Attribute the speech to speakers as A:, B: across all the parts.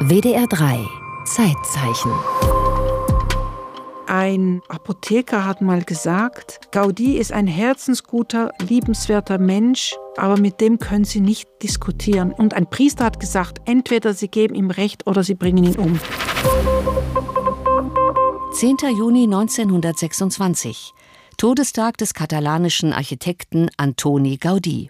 A: WDR 3 Zeitzeichen.
B: Ein Apotheker hat mal gesagt, Gaudí ist ein herzensguter, liebenswerter Mensch, aber mit dem können Sie nicht diskutieren. Und ein Priester hat gesagt, entweder Sie geben ihm Recht oder Sie bringen ihn um.
A: 10. Juni 1926, Todestag des katalanischen Architekten Antoni Gaudí.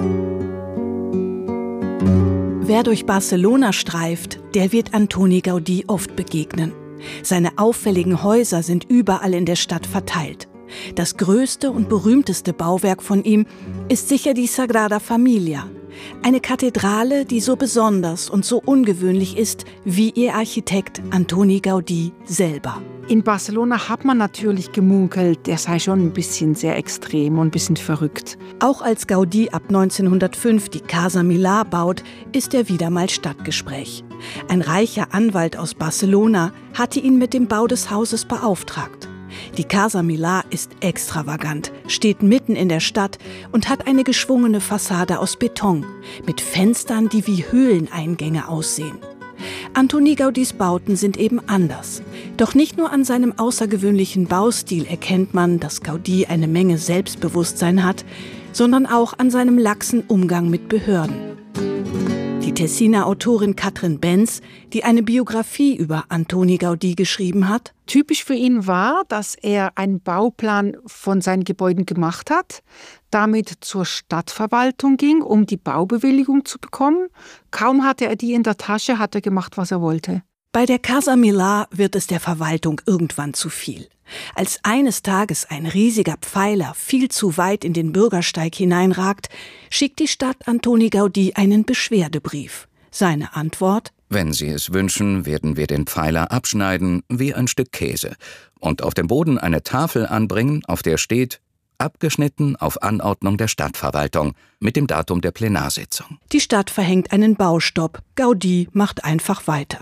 C: Wer durch Barcelona streift, der wird Antoni Gaudí oft begegnen. Seine auffälligen Häuser sind überall in der Stadt verteilt. Das größte und berühmteste Bauwerk von ihm ist sicher die Sagrada Familia. Eine Kathedrale, die so besonders und so ungewöhnlich ist wie ihr Architekt Antoni Gaudí selber.
B: In Barcelona hat man natürlich gemunkelt, der sei schon ein bisschen sehr extrem und ein bisschen verrückt.
C: Auch als Gaudí ab 1905 die Casa Milà baut, ist er wieder mal Stadtgespräch. Ein reicher Anwalt aus Barcelona hatte ihn mit dem Bau des Hauses beauftragt. Die Casa Milà ist extravagant, steht mitten in der Stadt und hat eine geschwungene Fassade aus Beton mit Fenstern, die wie Höhleneingänge aussehen. Antoni Gaudís Bauten sind eben anders. Doch nicht nur an seinem außergewöhnlichen Baustil erkennt man, dass Gaudí eine Menge Selbstbewusstsein hat, sondern auch an seinem laxen Umgang mit Behörden. Die Tessiner Autorin Katrin Benz, die eine Biografie über Antoni Gaudí geschrieben hat.
B: Typisch für ihn war, dass er einen Bauplan von seinen Gebäuden gemacht hat, damit zur Stadtverwaltung ging, um die Baubewilligung zu bekommen. Kaum hatte er die in der Tasche, hat er gemacht, was er wollte.
C: Bei der Casa Milà wird es der Verwaltung irgendwann zu viel. Als eines Tages ein riesiger Pfeiler viel zu weit in den Bürgersteig hineinragt, schickt die Stadt Antoni Gaudí einen Beschwerdebrief. Seine Antwort:
D: Wenn Sie es wünschen, werden wir den Pfeiler abschneiden wie ein Stück Käse und auf dem Boden eine Tafel anbringen, auf der steht: abgeschnitten auf Anordnung der Stadtverwaltung mit dem Datum der Plenarsitzung.
C: Die Stadt verhängt einen Baustopp. Gaudí macht einfach weiter.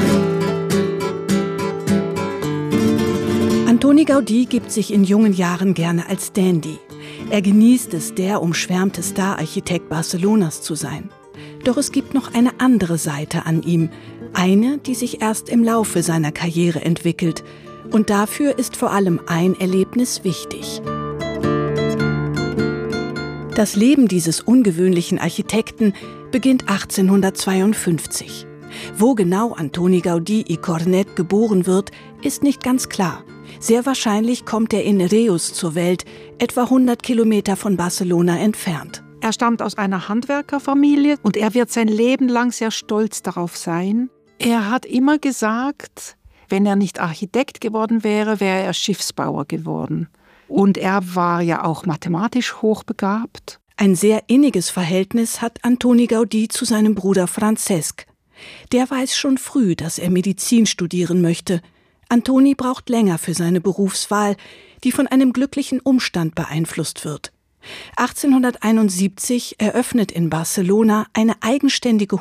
C: Antoni Gaudí gibt sich in jungen Jahren gerne als Dandy. Er genießt es, der umschwärmte Star-Architekt Barcelonas zu sein. Doch es gibt noch eine andere Seite an ihm. Eine, die sich erst im Laufe seiner Karriere entwickelt. Und dafür ist vor allem ein Erlebnis wichtig. Das Leben dieses ungewöhnlichen Architekten beginnt 1852. Wo genau Antoni Gaudí i Cornet geboren wird, ist nicht ganz klar. Sehr wahrscheinlich kommt er in Reus zur Welt, etwa 100 Kilometer von Barcelona entfernt.
B: Er stammt aus einer Handwerkerfamilie und er wird sein Leben lang sehr stolz darauf sein. Er hat immer gesagt, wenn er nicht Architekt geworden wäre, wäre er Schiffsbauer geworden. Und er war ja auch mathematisch hochbegabt.
C: Ein sehr inniges Verhältnis hat Antoni Gaudí zu seinem Bruder Francesc. Der weiß schon früh, dass er Medizin studieren möchte. Antoni braucht länger für seine Berufswahl, die von einem glücklichen Umstand beeinflusst wird. 1871 eröffnet in Barcelona eine eigenständige